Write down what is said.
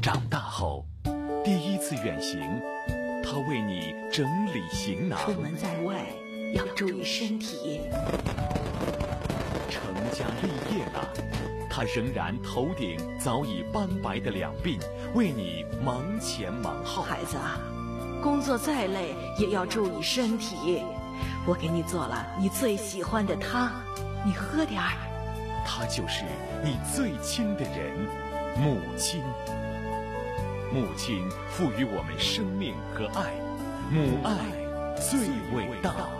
长大后，第一次远行，他为你整理行囊。 出门在外要注意身体。 成家立业了，他仍然头顶早已斑白的两鬓，为你忙前忙后。 孩子啊，工作再累也要注意身体。我给你做了你最喜欢的汤，你喝点儿。 他就是你最亲的人，母亲。母亲赋予我们生命和爱，母爱最伟大。